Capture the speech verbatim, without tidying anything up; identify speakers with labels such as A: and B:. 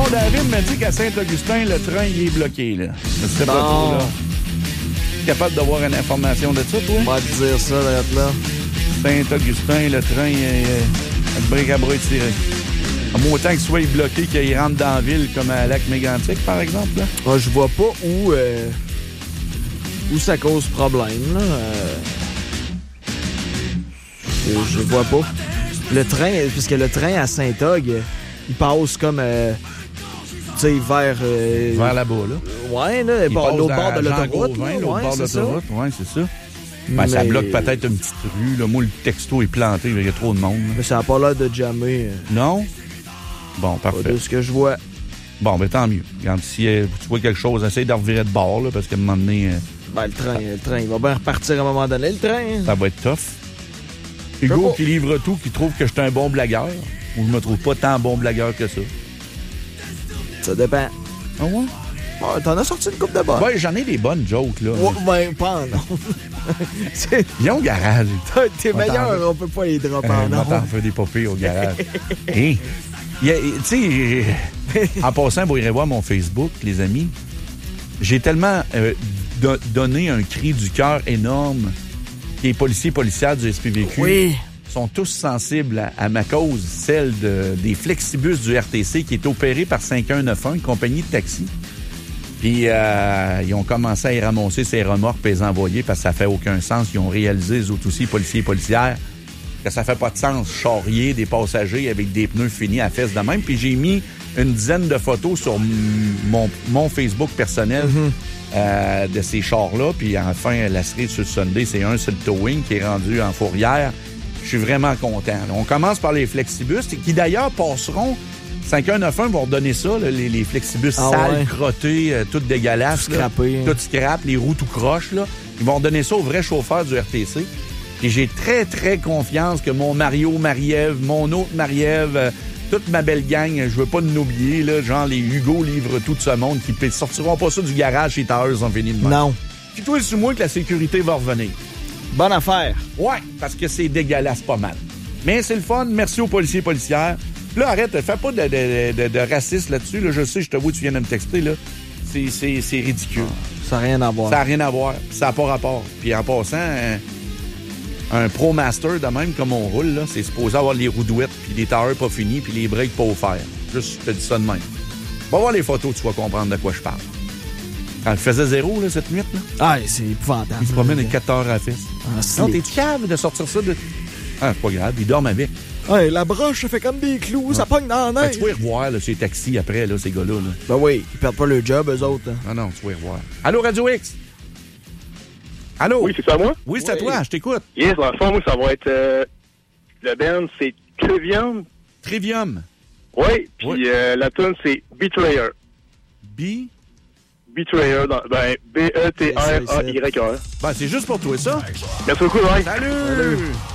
A: David m'a dit qu'à Saint-Augustin, le train, il est bloqué, là. Je sais pas trop, là. Capable d'avoir une information de ça, toi?
B: On va te dire ça, là.
A: Saint-Augustin, le train, est, le bric-à-brac est tiré. À moins autant qu'il soit bloqué, qu'il rentre dans la ville, comme à Lac-Mégantic, par exemple, là.
B: Ah, je vois pas où, euh, où ça cause problème, là. Euh, je, je vois pas. Le train, puisque le train à Saint-Og, il passe comme, euh, tu sais, vers... Euh,
A: vers là-bas, là.
B: Ouais, là,
A: il
B: par, l'autre bord de
A: Jean
B: l'autoroute.
A: Gauvin,
B: là,
A: l'autre
B: ouais,
A: bord de
B: c'est
A: l'autoroute,
B: ça.
A: ouais, c'est ça. Ben,
B: Mais...
A: ça bloque peut-être une petite rue, là. Moi, le texto est planté, il y a trop de monde. Là.
B: Mais ça n'a pas l'air de jammer. Euh,
A: non? Bon, parfait.
B: Pas de ce que je vois.
A: Bon, ben tant mieux. Quand si euh, tu vois quelque chose, essaye de revirer de bord, là, parce qu'à un moment donné... Euh,
B: ben, le train, le train, il va bien repartir à un moment donné, le train.
A: Ça va être tough. Hugo qui livre tout, qui trouve que je suis un bon blagueur. Ou je me trouve pas tant bon blagueur que ça.
B: Ça dépend.
A: Ah ouais?
B: Ah, t'en as sorti une couple de bonnes.
A: Ouais, j'en ai des bonnes jokes, là.
B: Ouais, ben, pas non.
A: Viens au garage.
B: T'es meilleur, on peut pas les dropper en
A: non. On va faire des popées au garage. Hey, tu sais, en passant, vous irez voir mon Facebook, les amis. J'ai tellement euh, do- donné un cri du cœur énorme. Les policiers et policières du S P V Q
B: oui.
A: sont tous sensibles à, à ma cause, celle de, des flexibus du R T C qui est opéré par cinq un neuf un, une compagnie de taxi. Puis, euh, ils ont commencé à y ramasser ces remorques et les envoyer parce que ça fait aucun sens. Ils ont réalisé, eux autres aussi, policiers et policières, que ça fait pas de sens charrier des passagers avec des pneus finis à fesses de même. Puis, j'ai mis une dizaine de photos sur m- mon, mon Facebook personnel mm-hmm. euh, de ces chars-là. Puis, enfin, la série sur le Sunday, c'est un sur le towing qui est rendu en fourrière. Je suis vraiment content. On commence par les flexibus qui, d'ailleurs, passeront... cinq un neuf un vont redonner ça, là, les, les flexibus ah sales, ouais. crottés, euh, toutes dégueulasses.
B: Tout scrappé.
A: Tout scrap, les roues tout croches. Là. Ils vont redonner ça aux vrais chauffeurs du R T C. Et j'ai très, très confiance que mon Mario Marie-Ève, mon autre Marie-Ève, euh, toute ma belle gang, je veux pas nous oublier, là, genre les Hugo livre tout ce monde qui ne sortiront pas ça du garage chez Towers en fini de main.
B: Non.
A: Puis toi, c'est moi que la sécurité va revenir.
B: Bonne affaire.
A: Ouais, parce que c'est dégueulasse pas mal. Mais c'est le fun. Merci aux policiers et policières. Là, arrête, fais pas de, de, de, de racisme là-dessus. Là. Je sais, je te vois, tu viens de me texter. Là. C'est, c'est, c'est ridicule.
B: Ça n'a rien à voir.
A: Ça n'a rien à voir. Ça n'a pas rapport. Puis en passant, un, un Pro Master de même, comme on roule, là, c'est supposé avoir les roues douettes, puis les tires pas finis, puis les breaks pas offerts. Juste, je te dis ça de même. Va voir les photos, tu vas comprendre de quoi je parle. Quand il faisait zéro, là, cette nuit, là.
B: Ah, c'est épouvantable.
A: Il se promène avec quatre heures à la fesse.
B: Ah,
A: non, t'es cave de sortir ça de... Ah, c'est pas grave, il dorme avec.
B: Ouais, la broche, ça fait comme des clous, ouais. Ça pogne dans la neige.
A: Ben, tu vas y revoir, là, ces taxis après, là, ces gars-là. Là.
B: Ben oui, ils perdent pas le job, eux autres. Hein.
A: Non, non, tu vas y revoir. Allô, Radio X? Allô?
C: Oui, c'est ça, moi?
A: Oui, c'est
C: oui.
A: à toi, je t'écoute.
C: Yes, dans le fond, moi, ça va être... Euh, le band, c'est Trivium.
A: Trivium?
C: Oui, puis oui. euh, la tune c'est Betrayer.
A: B?
C: Betrayer, dans, ben, B E T R A Y R.
A: Ben, c'est juste pour toi, ça.
C: Merci beaucoup, ouais.
A: Salut! Salut.